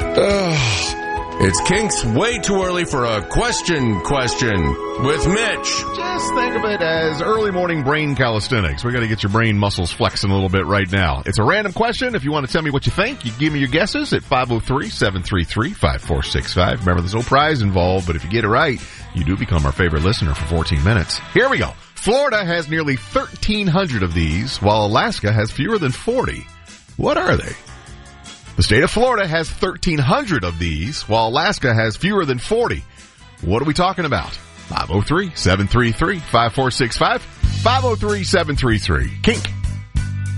It's Kink's way too early for a question with Mitch. Just think of it as early morning brain calisthenics. We got to get your brain muscles flexing a little bit right now. It's a random question. If you want to tell me what you think, you give me your guesses at 503-733-5465. Remember, there's no prize involved, but if you get it right, you do become our favorite listener for 14 minutes. Here we go. Florida has nearly 1,300 of these, while Alaska has fewer than 40. What are they? The state of Florida has 1,300 of these, while Alaska has fewer than 40. What are we talking about? 503-733-5465. 503-733-KINK.